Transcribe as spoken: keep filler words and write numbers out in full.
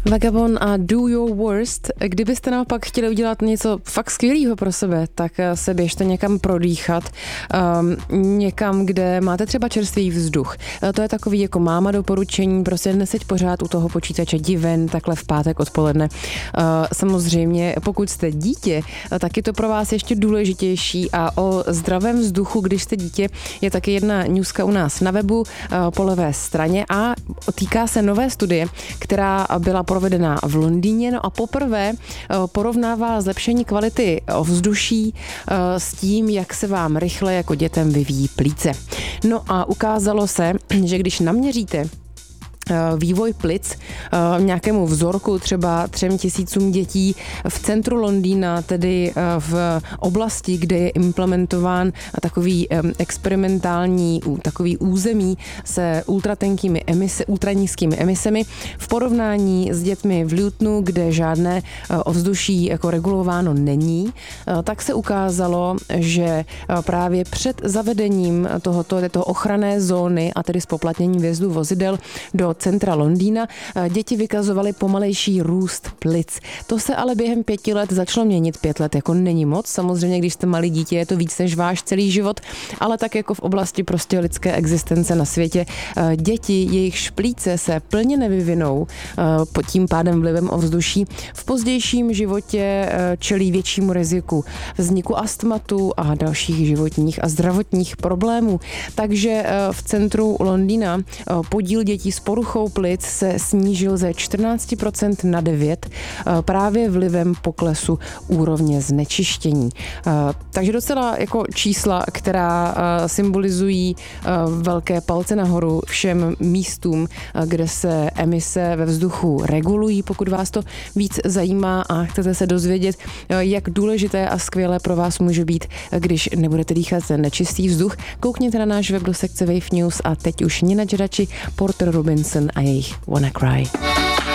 Vagabond a Do Your Worst. Kdybyste naopak chtěli udělat něco fakt skvělého pro sebe, tak se běžte někam prodýchat, um, někam, kde máte třeba čerstvý vzduch. To je takový jako máma doporučení, prostě neseď pořád u toho počítače, jdi ven takhle v pátek odpoledne. Uh, samozřejmě, pokud jste dítě, tak je to pro vás ještě důležitější a o zdravém vzduchu, když jste dítě, je taky jedna newska u nás na webu uh, po levé straně a týká se nové studie, která byla provedená v Londýně, no a poprvé porovnává zlepšení kvality ovzduší s tím, jak se vám rychle jako dětem vyvíjí plíce. No a ukázalo se, že když naměříte vývoj plic nějakému vzorku třeba třem tisícům dětí v centru Londýna, tedy v oblasti, kde je implementován takový experimentální takový území se ultratenkými emise, ultranízkými emisemi v porovnání s dětmi v Lutonu, kde žádné ovzduší jako regulováno není, tak se ukázalo, že právě před zavedením tohoto, této ochranné zóny a tedy zpoplatněním vjezdu vozidel do centra Londýna děti vykazovaly pomalejší růst plic. To se ale během pěti let začalo měnit. Pět let jako není moc. Samozřejmě, když jste malý dítě, je to víc než váš celý život, ale tak jako v oblasti prostě lidské existence na světě děti, jejich plíce se plně nevyvinou pod tím pádem vlivem ovzduší. V pozdějším životě čelí většímu riziku vzniku astmatu a dalších životních a zdravotních problémů. Takže v centru Londýna podíl dětí s poruchou plic se snížil ze čtrnáct procent na devět procent právě vlivem poklesu úrovně znečištění. Takže docela jako čísla, která symbolizují velké palce nahoru všem místům, kde se emise ve vzduchu regulují. Pokud vás to víc zajímá a chcete se dozvědět, jak důležité a skvělé pro vás může být, když nebudete dýchat nečistý vzduch, koukněte na náš web do sekce Wave News a teď už Nina Jadachi, Porter Robinson a jejich Wanna Cry.